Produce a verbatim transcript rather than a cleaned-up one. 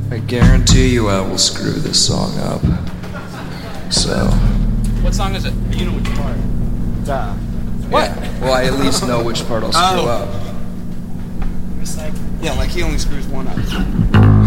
I guarantee you I will screw this song up. So. What song is it? You know which part. Duh. What? Yeah. Well, I at least know which part I'll screw Oh. up. It's like, yeah, like he only screws one up.